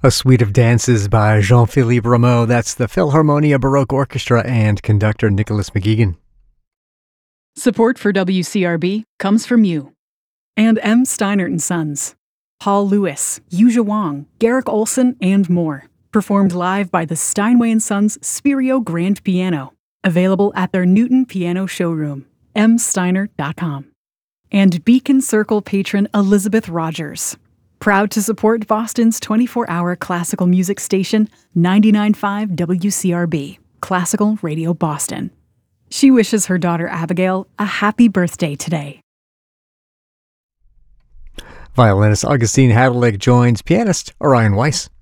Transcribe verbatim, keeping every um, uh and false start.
A suite of dances by Jean-Philippe Rameau. That's the Philharmonia Baroque Orchestra and conductor Nicholas McGeegan. Support for W C R B comes from you. And M. Steinert and Sons. Paul Lewis, Yuja Wong, Garrick Olson, and more. Performed live by the Steinway and Sons Spirio Grand Piano. Available at their Newton Piano showroom, m steiner dot com. And Beacon Circle patron Elizabeth Rogers. Proud to support Boston's twenty-four hour classical music station, ninety-nine point five W C R B, Classical Radio Boston. She wishes her daughter Abigail a happy birthday today. Violinist Augustine Hadlick joins pianist Orion Weiss.